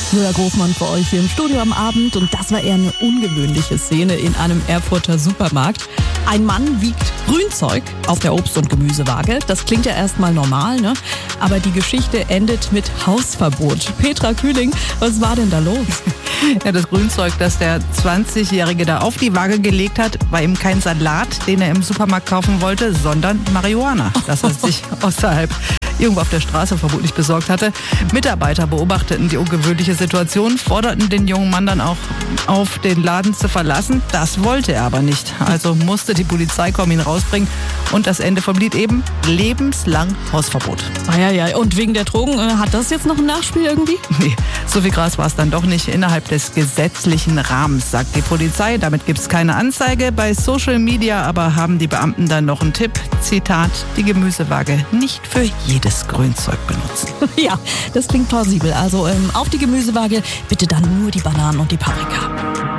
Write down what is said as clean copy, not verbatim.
Julia Großmann für euch hier im Studio am Abend und das war eher eine ungewöhnliche Szene in einem Erfurter Supermarkt. Ein Mann wiegt Grünzeug auf der Obst- und Gemüsewaage. Das klingt ja erstmal normal, ne? Aber die Geschichte endet mit Hausverbot. Petra Kühling, was war denn da los? Ja, das Grünzeug, das der 20-Jährige da auf die Waage gelegt hat, war eben kein Salat, den er im Supermarkt kaufen wollte, sondern Marihuana, das er sich außerhalb irgendwo auf der Straße vermutlich besorgt hatte. Mitarbeiter beobachteten die ungewöhnliche Situation, forderten den jungen Mann dann auch auf, den Laden zu verlassen. Das wollte er aber nicht. Also musste die Polizei kommen, ihn rausbringen. Und das Ende vom Lied eben lebenslang Hausverbot. Ja. Und wegen der Drogen, hat das jetzt noch ein Nachspiel irgendwie? Nee, so viel Gras war es dann doch nicht innerhalb des gesetzlichen Rahmens, sagt die Polizei. Damit gibt es keine Anzeige. Bei Social Media aber haben die Beamten dann noch einen Tipp. Zitat, die Gemüsewaage nicht für jedes Grünzeug benutzen. Ja, das klingt plausibel. Also auf die Gemüsewaage bitte dann nur die Bananen und die Paprika.